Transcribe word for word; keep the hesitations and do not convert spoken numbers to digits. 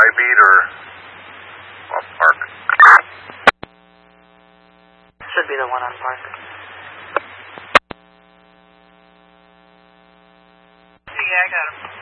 high beat or off Park? Should be the one on Park. Yeah, I got him.